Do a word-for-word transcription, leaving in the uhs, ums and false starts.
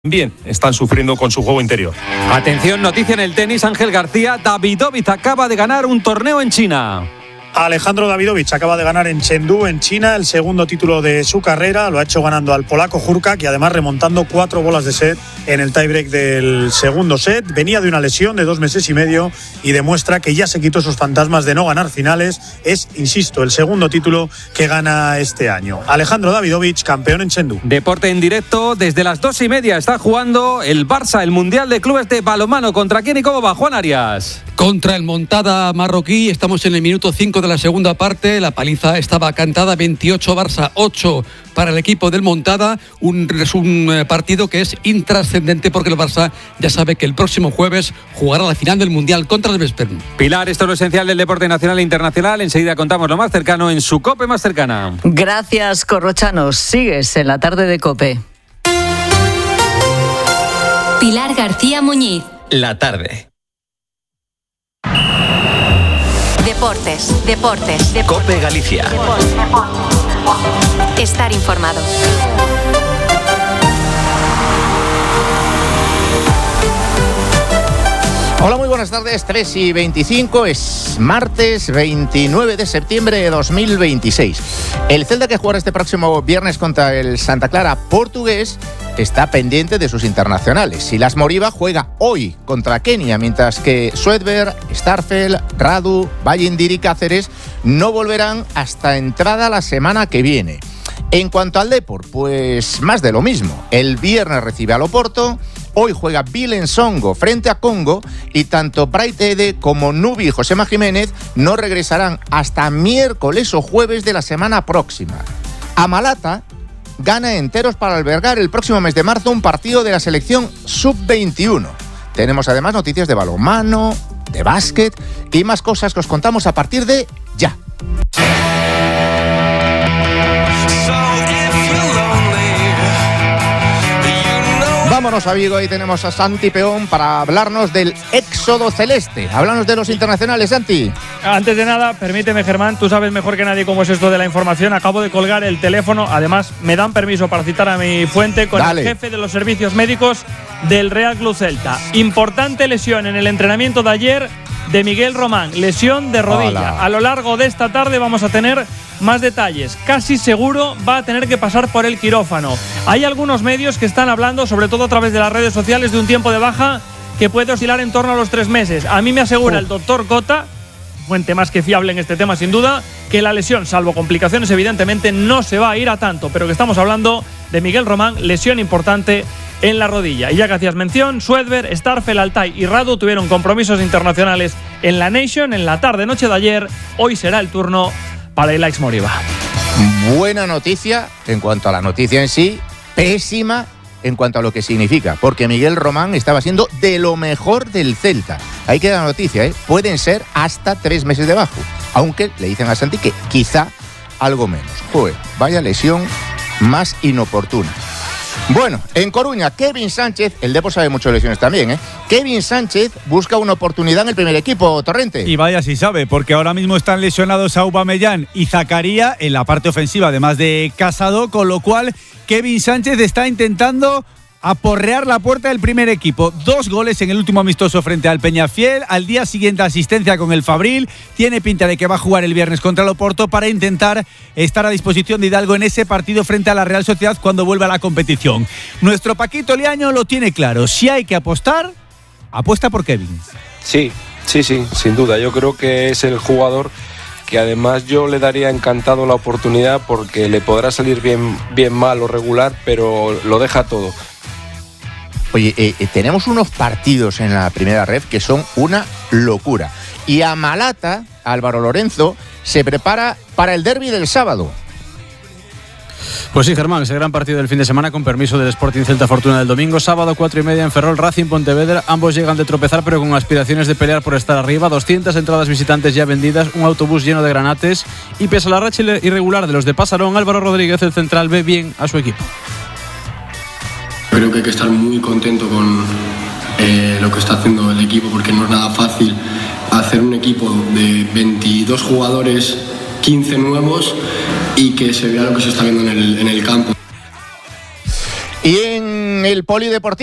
Bien, están sufriendo con su juego interior. Atención, noticia en el tenis, Ángel García. Davidovich acaba de ganar un torneo en China. Alejandro Davidovich acaba de ganar en Chengdu, en China, el segundo título de su carrera. Lo ha hecho ganando al polaco Hurkacz y además remontando cuatro bolas de set en el tiebreak del segundo set. Venía de una lesión de dos meses y medio y demuestra que ya se quitó esos fantasmas de no ganar finales. Es, insisto, el segundo título que gana este año. Alejandro Davidovich, campeón en Chengdu. Deporte en directo, desde las dos y media está jugando el Barça, el Mundial de Clubes de Balonmano. ¿Contra quién y cómo va, Juan Arias? Contra el Montada marroquí, estamos en el minuto cinco de la segunda parte. La paliza estaba cantada, veintiocho Barça, ocho para el equipo del Montada. Un, un partido que es intrascendente porque el Barça ya sabe que el próximo jueves jugará la final del Mundial contra el Veszprém. Pilar, esto es lo esencial del deporte nacional e internacional. Enseguida contamos lo más cercano en su COPE más cercana. Gracias, Corrochanos. Sigues en la tarde de COPE. Pilar García Muñiz. La tarde. Deportes, deportes, deportes. COPE Galicia. Deportes, deportes, deportes. Estar informado. Hola, muy buenas tardes, tres y veinticinco, es martes veintinueve de septiembre de dos mil veintiséis. El Celta, que jugará este próximo viernes contra el Santa Clara portugués, está pendiente de sus internacionales. Silas Moriba juega hoy contra Kenia, mientras que Suedberg, Starfel, Radu, Ballindiri y Cáceres no volverán hasta entrada la semana que viene. En cuanto al Depor, pues más de lo mismo. El viernes recibe al Oporto. Hoy juega Bilen Songo frente a Congo y tanto Bright Ede como Nubi y Josema Jiménez no regresarán hasta miércoles o jueves de la semana próxima. Amalata gana enteros para albergar el próximo mes de marzo un partido de la selección sub veintiuno. Tenemos además noticias de balonmano, de básquet y más cosas que os contamos a partir de ya. Vámonos a Vigo, ahí tenemos a Santi Peón para hablarnos del éxodo celeste. Háblanos de los internacionales, Santi. Antes de nada, permíteme, Germán, tú sabes mejor que nadie cómo es esto de la información. Acabo de colgar el teléfono, además me dan permiso para citar a mi fuente con Dale. el jefe de los servicios médicos del Real Club Celta. Importante lesión en el entrenamiento de ayer de Miguel Román, lesión de rodilla. Hola. A lo largo de esta tarde vamos a tener más detalles. Casi seguro va a tener que pasar por el quirófano. Hay algunos medios que están hablando, sobre todo a través de las redes sociales, de un tiempo de baja que puede oscilar en torno a los tres meses. A mí me asegura oh. el doctor Cota, fuente más que fiable en este tema sin duda, que la lesión, salvo complicaciones, evidentemente no se va a ir a tanto, pero que estamos hablando de Miguel Román, lesión importante en la rodilla. Y ya que hacías mención, Suedberg, Starfel, Altay y Radu tuvieron compromisos internacionales en la Nation en la tarde-noche de ayer. Hoy será el turno para el Alex Moriba. Buena noticia en cuanto a la noticia en sí, pésima en cuanto a lo que significa, porque Miguel Román estaba siendo de lo mejor del Celta. Ahí queda la noticia, ¿eh? Pueden ser hasta tres meses de bajo, aunque le dicen a Santi que quizá algo menos. Joder, vaya lesión más inoportuna. Bueno, en Coruña, Kevin Sánchez, el Depor sabe mucho de lesiones también, ¿eh? Kevin Sánchez busca una oportunidad en el primer equipo, Torrente. Y vaya si sabe, porque ahora mismo están lesionados Aubameyang y Zakaria en la parte ofensiva, además de Casado, con lo cual Kevin Sánchez está intentando aporrear la puerta del primer equipo. Dos goles en el último amistoso frente al Peñafiel. Al día siguiente asistencia con el Fabril. Tiene pinta de que va a jugar el viernes contra el Oporto para intentar estar a disposición de Hidalgo en ese partido frente a la Real Sociedad cuando vuelva a la competición. Nuestro Paquito Liaño lo tiene claro. Si hay que apostar, apuesta por Kevin. Sí, sí, sí, sin duda. Yo creo que es el jugador que además yo le daría encantado la oportunidad porque le podrá salir bien, bien mal o regular, pero lo deja todo. Oye, eh, eh, tenemos unos partidos en la primera ref que son una locura. Y a Malata, Álvaro Lorenzo, se prepara para el derbi del sábado. Pues sí, Germán, ese gran partido del fin de semana con permiso del Sporting Celta Fortuna del domingo. Sábado, cuatro y media en Ferrol, Racing Pontevedra. Ambos llegan de tropezar, pero con aspiraciones de pelear por estar arriba. doscientas entradas visitantes ya vendidas, un autobús lleno de granates. Y pese a la racha irregular de los de Pasarón, Álvaro Rodríguez, el central, ve bien a su equipo. Creo que hay que estar muy contento con eh, lo que está haciendo el equipo, porque no es nada fácil hacer un equipo de veintidós jugadores, quince nuevos, y que se vea lo que se está viendo en el, en el campo. Y en el polideportivo